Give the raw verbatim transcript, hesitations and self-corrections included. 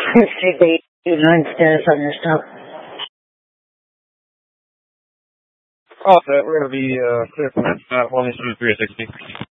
Check the nine status on your stuff. All set. We're going to be uh, clear from that spot. One three sixty.